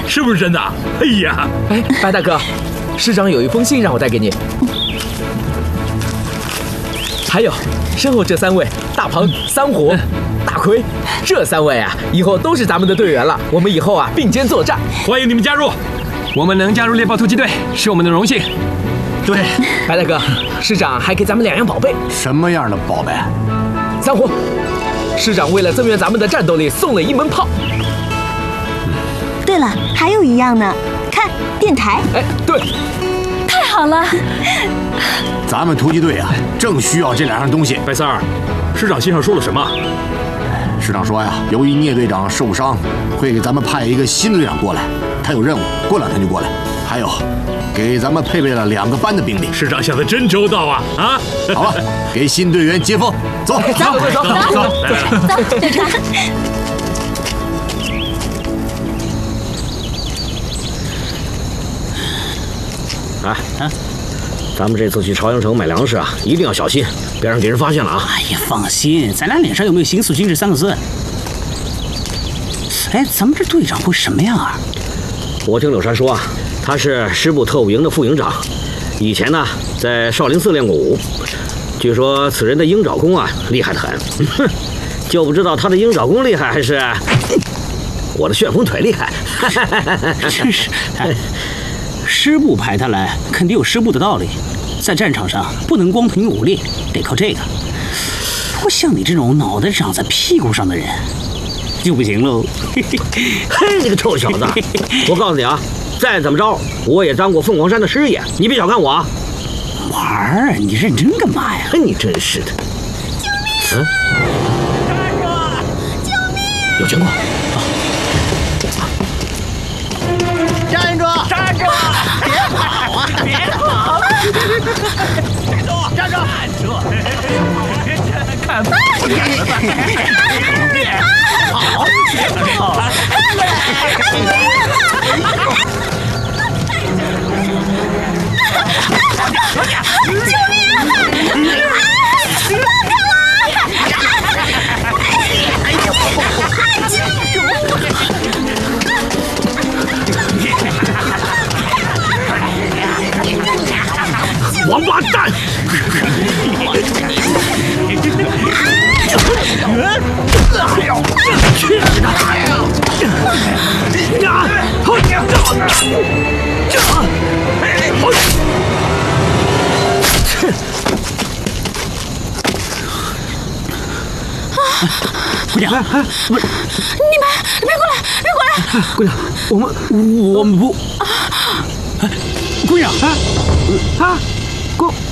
是不是真的？哎呀， 哎，白大哥，师长有一封信让我带给你。还有，身后这3位，大鹏、三虎、大奎，这3位啊，以后都是咱们的队员了。我们以后啊并肩作战， 欢迎你们加入。 我们能加入猎豹突击队是我们的荣幸。 对，白大哥，师长还给咱们2样宝贝。 什么样的宝贝？ 三虎，师长为了增援咱们的战斗力，送了1门炮。 对了，还有一样呢，看电台。 哎，对， 太好了！ 咱们突击队啊，正需要这2样东西。 白三儿，师长信上说了什么？ 师长说呀，由于聂队长受伤，会给咱们派一个新队长过来，他有任务，过2天就过来。还有，给咱们配备了2个班的兵力。 师长想得真周到啊！啊， 好了，给新队员接风，走， 走， 队长。 哎，咱们这次去朝阳城买粮食啊，一定要小心，别让敌人发现了啊！ 哎呀，放心，咱俩脸上有没有行塑精致3个字？哎，咱们这队长会什么样啊？ 我听柳山说啊，他是师部特务营的副营长，以前呢在少林寺练过武，据说此人的鹰爪功啊厉害得很，哼，就不知道他的鹰爪功厉害还是我的旋风腿厉害。 真是，哎，师部派他来，肯定有师部的道理。在战场上不能光凭武力，得靠这个。不过像你这种脑袋长在屁股上的人，就不行喽。 嘿，你个臭小子！我告诉你啊，再怎么着，我也当过凤凰山的师爷，你别小看我啊！ 玩儿，你认真干嘛呀？ 你真是的！救命！ 救命！ 有情况！ 站住！站住！别跑啊！别跑！别动！站住！站住！看不见了吧？别跑！别跑！ 救命啊！放开王八蛋！去姑娘， 你们别过来，别过来！ 姑娘，我们不，姑娘， 啊，